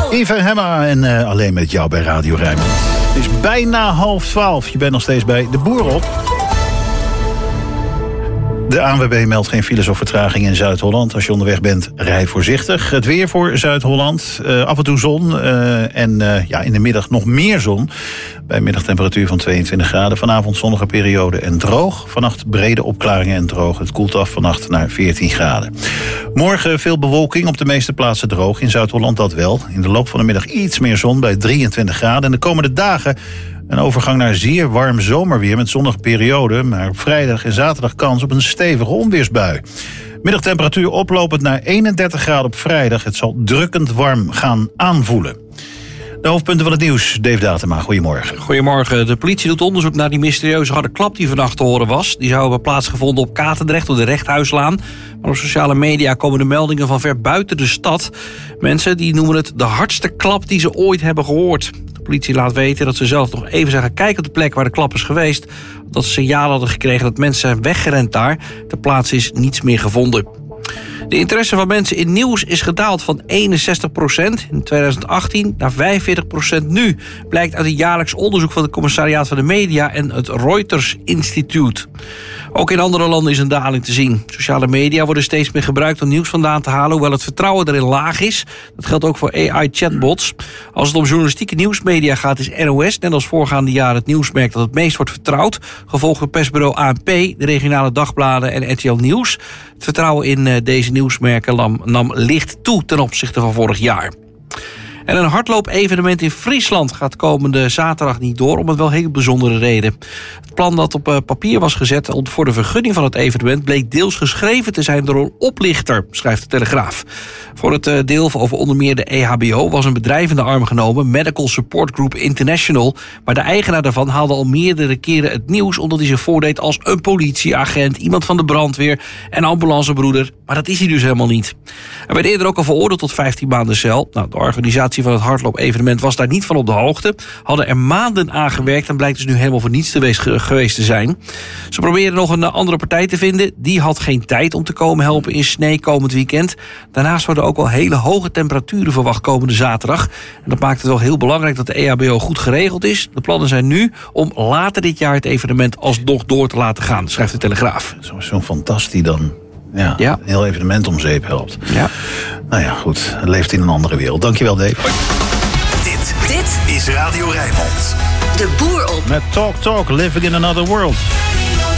Eva Hemma en Alleen met jou bij Radio Rijnmond. Het is bijna 11:30. Je bent nog steeds bij De Boer op. De ANWB meldt geen files of vertraging in Zuid-Holland. Als je onderweg bent, rij voorzichtig. Het weer voor Zuid-Holland. Af en toe zon en in de middag nog meer zon. Bij een middagtemperatuur van 22 graden. Vanavond zonnige periode en droog. Vannacht brede opklaringen en droog. Het koelt af vannacht naar 14 graden. Morgen veel bewolking, op de meeste plaatsen droog. In Zuid-Holland dat wel. In de loop van de middag iets meer zon bij 23 graden. En de komende dagen een overgang naar zeer warm zomerweer met zonnige periode. Maar op vrijdag en zaterdag kans op een stevige onweersbui. Middagtemperatuur oplopend naar 31 graden op vrijdag. Het zal drukkend warm gaan aanvoelen. De hoofdpunten van het nieuws, Dave Datema, goedemorgen. Goedemorgen. De politie doet onderzoek naar die mysterieuze harde klap die vannacht te horen was. Die zou hebben plaatsgevonden op Katendrecht, op de Rechthuislaan. Maar op sociale media komen de meldingen van ver buiten de stad. Mensen die noemen het de hardste klap die ze ooit hebben gehoord. De politie laat weten dat ze zelf nog even zijn gaan kijken op de plek waar de klap is geweest. Dat ze signalen hadden gekregen dat mensen zijn weggerend daar. Ter plaatse is niets meer gevonden. De interesse van mensen in nieuws is gedaald van 61% in 2018 naar 45% nu. Blijkt uit een jaarlijks onderzoek van het Commissariaat van de Media en het Reuters Instituut. Ook in andere landen is een daling te zien. Sociale media worden steeds meer gebruikt om nieuws vandaan te halen, hoewel het vertrouwen erin laag is. Dat geldt ook voor AI-chatbots. Als het om journalistieke nieuwsmedia gaat, is NOS, net als voorgaande jaren, het nieuwsmerk dat het meest wordt vertrouwd. Gevolgd door persbureau ANP, de regionale dagbladen en RTL Nieuws. Het vertrouwen in deze nieuwsmerken nam licht toe ten opzichte van vorig jaar. En een hardloop-evenement in Friesland gaat komende zaterdag niet door, om een wel heel bijzondere reden. Het plan dat op papier was gezet voor de vergunning van het evenement bleek deels geschreven te zijn door een oplichter, schrijft de Telegraaf. Voor het deel over onder meer de EHBO was een bedrijf in de arm genomen, Medical Support Group International. Maar de eigenaar daarvan haalde al meerdere keren het nieuws omdat hij zich voordeed als een politieagent, iemand van de brandweer en ambulancebroeder. Maar dat is hij dus helemaal niet. Hij werd eerder ook al veroordeeld tot 15 maanden cel. Nou, de organisatie van het hardloop-evenement was daar niet van op de hoogte. Hadden er maanden aan gewerkt en blijkt dus nu helemaal voor niets geweest te zijn. Ze proberen nog een andere partij te vinden. Die had geen tijd om te komen helpen in Snee komend weekend. Daarnaast worden ook wel hele hoge temperaturen verwacht komende zaterdag. En dat maakt het wel heel belangrijk dat de EHBO goed geregeld is. De plannen zijn nu om later dit jaar het evenement alsnog door te laten gaan, schrijft de Telegraaf. Zo'n fantastisch dan. Ja, een heel evenement om zeep helpt. Ja. Nou ja, goed. Het leeft in een andere wereld. Dankjewel, Dave. Dit is Radio Rijnmond. De Boer op. Met Talk, Living in Another World.